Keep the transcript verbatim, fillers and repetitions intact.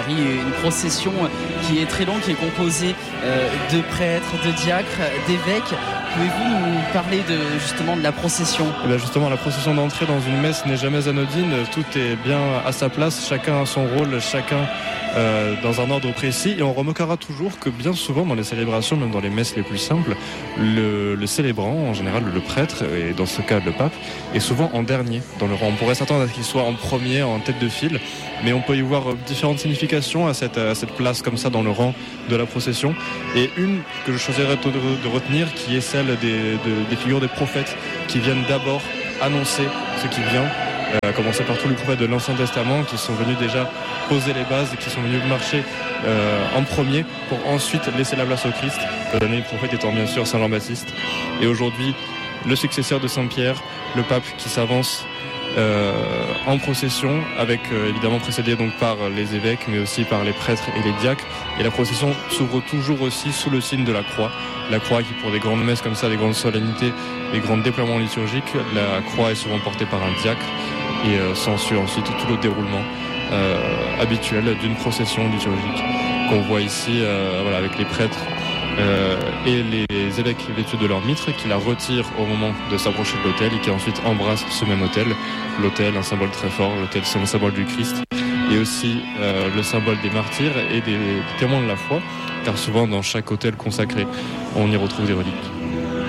Paris, une procession qui est très longue, qui est composée euh, de prêtres, de diacres, d'évêques. Pouvez-vous nous parler de, justement de la procession ? Eh bien justement, la procession d'entrée dans une messe n'est jamais anodine, tout est bien à sa place, chacun a son rôle, chacun euh, dans un ordre précis, et on remarquera toujours que bien souvent dans les célébrations, même dans les messes les plus simples, le, le célébrant, en général le prêtre, et dans ce cas le pape, est souvent en dernier dans le rang. On pourrait s'attendre à ce qu'il soit en premier, en tête de file, mais on peut y voir différentes significations à cette, à cette place comme ça dans le rang de la procession, et une que je choisirais de retenir qui est celle Des, de, des figures des prophètes qui viennent d'abord annoncer ce qui vient, euh, à commencer par tous les prophètes de l'Ancien Testament qui sont venus déjà poser les bases et qui sont venus marcher euh, en premier pour ensuite laisser la place au Christ, le dernier prophète étant bien sûr Saint Jean-Baptiste. Et aujourd'hui, le successeur de Saint-Pierre, le pape qui s'avance euh, en procession, avec euh, évidemment précédé donc par les évêques, mais aussi par les prêtres et les diacres. Et la procession s'ouvre toujours aussi sous le signe de la croix. La croix qui, pour des grandes messes comme ça, des grandes solennités, des grands déploiements liturgiques, la croix est souvent portée par un diacre et euh, s'ensuit ensuite tout le déroulement euh, habituel d'une procession liturgique qu'on voit ici euh, voilà, avec les prêtres euh, et les évêques vêtus de leur mitre qui la retirent au moment de s'approcher de l'autel et qui ensuite embrassent ce même autel. L'autel, un symbole très fort, l'autel c'est le symbole du Christ et aussi euh, le symbole des martyrs et des, des témoins de la foi, car souvent dans chaque autel consacré, on y retrouve des reliques.